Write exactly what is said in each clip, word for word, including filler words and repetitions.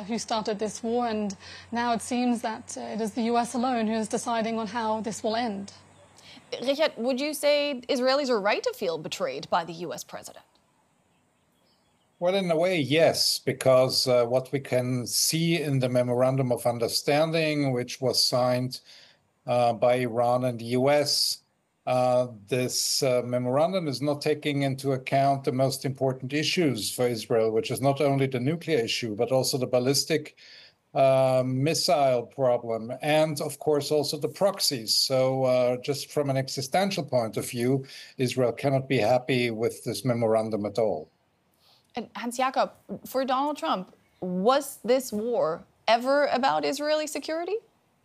who started this war, and now it seems that uh, it is the U S alone who is deciding on how this will end. Richard, would you say Israelis are right to feel betrayed by the U S president? Well, in a way, yes, because uh, what we can see in the Memorandum of Understanding, which was signed uh, by Iran and the U S, uh, this uh, memorandum is not taking into account the most important issues for Israel, which is not only the nuclear issue, but also the ballistic uh, missile problem, and of course also the proxies. So uh, just from an existential point of view, Israel cannot be happy with this memorandum at all. And Hans Jakob, for Donald Trump, was this war ever about Israeli security?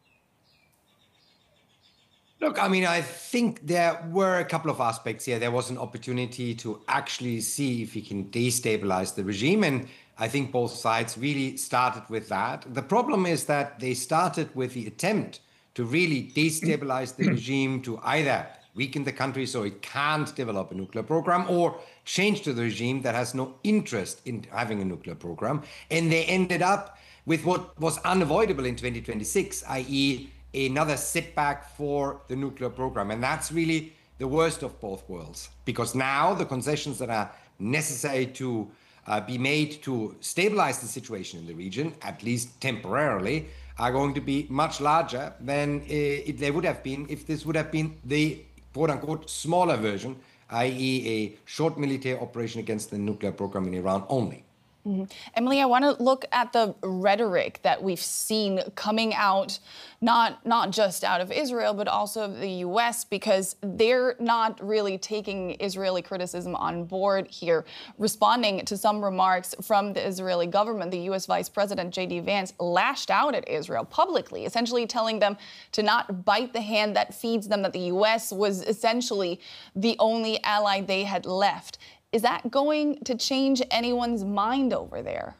Look, I mean, I think there were a couple of aspects here. There was an opportunity to actually see if he can destabilize the regime. And I think both sides really started with that. The problem is that they started with the attempt to really destabilize the regime, to either weaken the country so it can't develop a nuclear program, or change to the regime that has no interest in having a nuclear program. And they ended up with what was unavoidable in twenty twenty-six, that is another setback for the nuclear program. And that's really the worst of both worlds, because now the concessions that are necessary to uh, be made to stabilize the situation in the region, at least temporarily, are going to be much larger than uh, if they would have been if this would have been the quote-unquote smaller version, that is a short military operation against the nuclear program in Iran only. Mm-hmm. Emily, I want to look at the rhetoric that we've seen coming out, not not just out of Israel, but also the U S, because they're not really taking Israeli criticism on board here. Responding to some remarks from the Israeli government, the U S Vice President J D Vance lashed out at Israel publicly, essentially telling them to not bite the hand that feeds them, that the U S was essentially the only ally they had left. Is that going to change anyone's mind over there?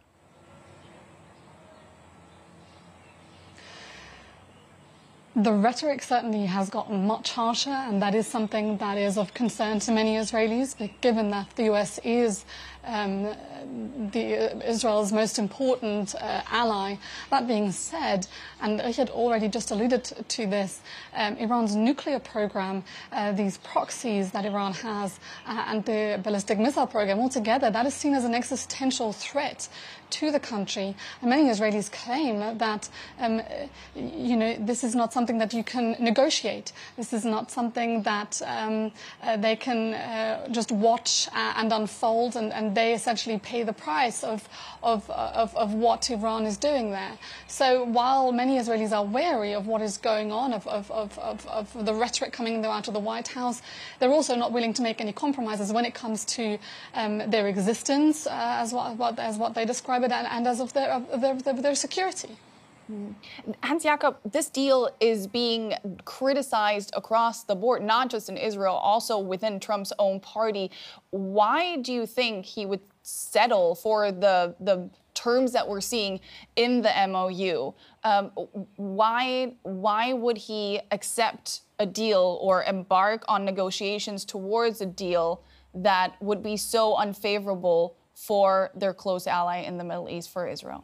The rhetoric certainly has gotten much harsher, and that is something that is of concern to many Israelis, given that the U S is um, the, uh, Israel's most important uh, ally. That being said, and Richard already just alluded to, to this, um, Iran's nuclear program, uh, these proxies that Iran has, uh, and the ballistic missile program, altogether, that is seen as an existential threat to the country. And many Israelis claim that, um, you know, this is not something that you can negotiate. This is not something that um, uh, they can uh, just watch uh, and unfold, and, and they essentially pay the price of, of, of, of what Iran is doing there. So while many Israelis are wary of what is going on, of, of, of, of, of the rhetoric coming out of the White House, they're also not willing to make any compromises when it comes to um, their existence, uh, as, what, what, as what they describe it, and, and as of their, of their, their, their security. Hans Jakob, this deal is being criticized across the board, not just in Israel, also within Trump's own party. Why do you think he would settle for the, the terms that we're seeing in the M O U? Um, why, why would he accept a deal or embark on negotiations towards a deal that would be so unfavorable for their close ally in the Middle East, for Israel?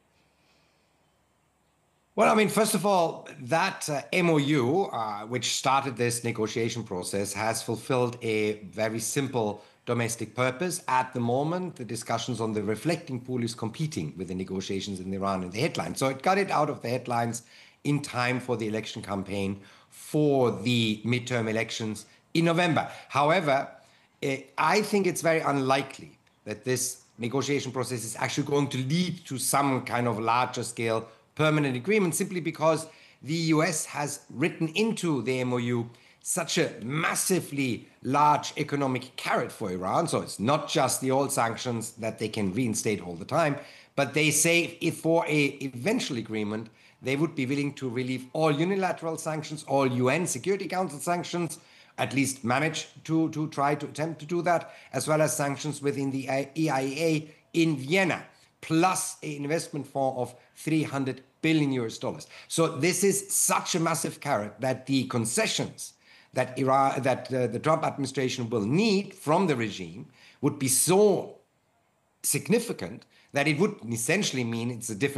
Well, I mean, first of all, that uh, M O U, uh, which started this negotiation process, has fulfilled a very simple domestic purpose. At the moment, the discussions on the reflecting pool is competing with the negotiations in Iran in the headlines. So it got it out of the headlines in time for the election campaign for the midterm elections in November. However, uh, I think it's very unlikely that this negotiation process is actually going to lead to some kind of larger scale permanent agreement, simply because the U S has written into the M O U such a massively large economic carrot for Iran. So it's not just the old sanctions that they can reinstate all the time, but they say if for a eventual agreement, they would be willing to relieve all unilateral sanctions, all U N Security Council sanctions, at least manage to, to try to attempt to do that, as well as sanctions within the E I A in Vienna, plus an investment fund of three hundred billion U S dollars. So this is such a massive carrot that the concessions that Iran, that uh, the Trump administration will need from the regime would be so significant that it would essentially mean it's a different